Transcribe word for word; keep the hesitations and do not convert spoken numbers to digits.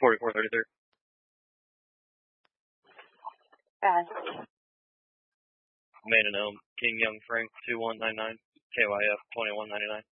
forty-four thirty-three. Uh, Main and Elm, King Young Frank, two one nine nine, K Y F, twenty-one ninety-nine.